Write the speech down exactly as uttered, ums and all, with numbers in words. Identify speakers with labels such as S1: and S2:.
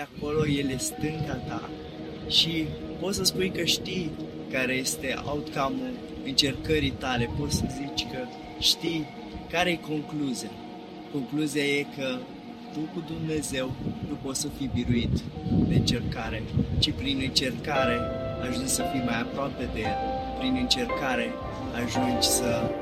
S1: acolo, El e stânga ta și poți să spui că știi care este outcome-ul încercării tale, poți să zici că știi care e concluzia. Concluzia e că tu cu Dumnezeu nu poți să fii biruit de încercare, ci prin încercare ajungi să fii mai aproape de El, prin încercare ajungi să